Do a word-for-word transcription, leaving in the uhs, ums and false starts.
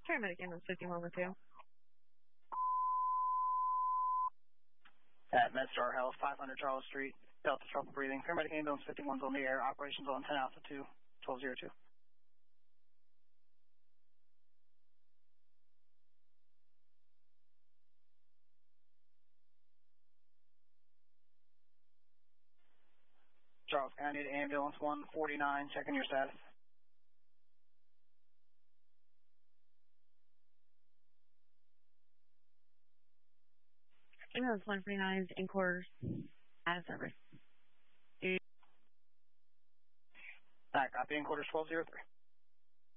Paramedic ambulance fifty-one with two. At MedStar Health, five hundred Charles Street, Delta trouble breathing. Paramedic ambulance fifty-one's on the air. Operations on ten Alpha two, twelve zero two. Charles County to ambulance one forty-nine, checking your status. Ambulance one forty-nine is in quarters, out of service. Alright, copy in quarters twelve zero three.